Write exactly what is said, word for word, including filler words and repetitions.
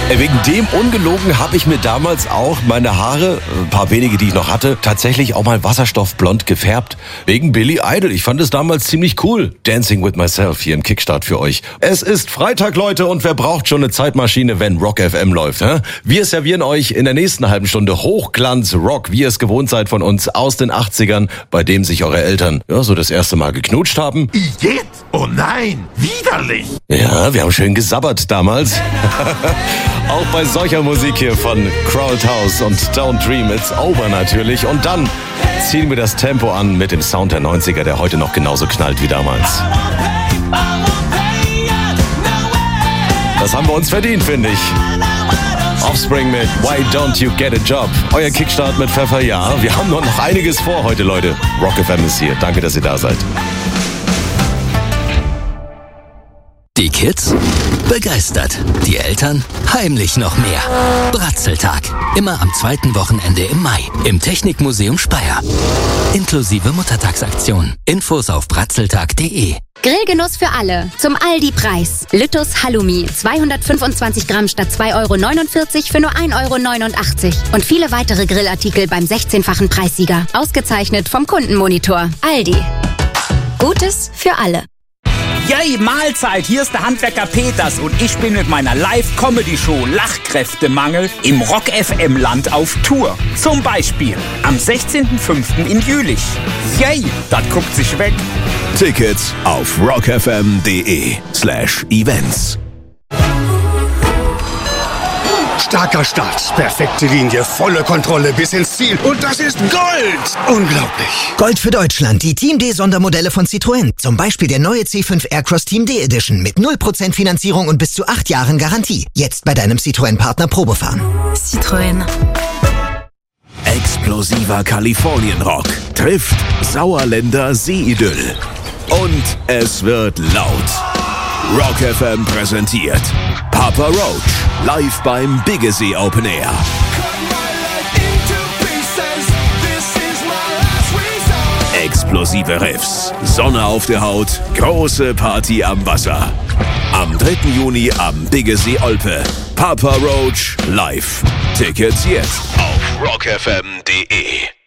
Wegen dem ungelogen habe ich mir damals auch meine Haare, ein paar wenige, die ich noch hatte, tatsächlich auch mal wasserstoffblond gefärbt. Wegen Billy Idol. Ich fand es damals ziemlich cool. Dancing with Myself hier im Kickstart für euch. Es ist Freitag, Leute, und wer braucht schon eine Zeitmaschine, wenn Rock F M läuft? Hä? Wir servieren euch in der nächsten halben Stunde Hochglanz-Rock, wie ihr es gewohnt seid von uns aus den achtzigern, bei dem sich eure Eltern ja so das erste Mal geknutscht haben. Igitt! Oh nein, widerlich! Ja, wir haben schön gesabbert damals. Auch bei solcher Musik hier von Crowd House und Don't Dream It's Over natürlich. Und dann ziehen wir das Tempo an mit dem Sound der neunziger, der heute noch genauso knallt wie damals. Das haben wir uns verdient, finde ich. Offspring mit Why Don't You Get a Job? Euer Kickstart mit Pfeffer, ja. Wir haben noch einiges vor heute, Leute. Rock F M ist hier. Danke, dass ihr da seid. Die Kids begeistert, die Eltern heimlich noch mehr. Bratzeltag, immer am zweiten Wochenende im Mai im Technikmuseum Speyer. Inklusive Muttertagsaktion. Infos auf bratzeltag punkt de. Grillgenuss für alle. Zum Aldi-Preis. Lüttus Halloumi. zweihundertfünfundzwanzig Gramm statt zwei Euro neunundvierzig für nur ein Euro neunundachtzig. Und viele weitere Grillartikel beim sechzehnfachen Preissieger. Ausgezeichnet vom Kundenmonitor. Aldi. Gutes für alle. Yay, Mahlzeit, hier ist der Handwerker Peters und ich bin mit meiner Live-Comedy-Show Lachkräftemangel im Rock F M-Land auf Tour. Zum Beispiel am sechzehnten fünften in Jülich. Yay, das guckt sich weg. Tickets auf rockfm.de slash events. Starker Start, perfekte Linie, volle Kontrolle bis ins Ziel. Und das ist Gold! Unglaublich. Gold für Deutschland, die Team D-Sondermodelle von Citroën. Zum Beispiel der neue C fünf Aircross Team D Edition mit null Prozent Finanzierung und bis zu acht Jahren Garantie. Jetzt bei deinem Citroën-Partner Probefahren. Citroën. Explosiver Kalifornienrock trifft Sauerländer Seeidyll. Und es wird laut. Rock F M präsentiert Papa Roach live beim Biggesee Open Air. Explosive Riffs, Sonne auf der Haut, große Party am Wasser. Am dritten Juni am Biggesee Olpe. Papa Roach live. Tickets jetzt auf rockfm punkt de.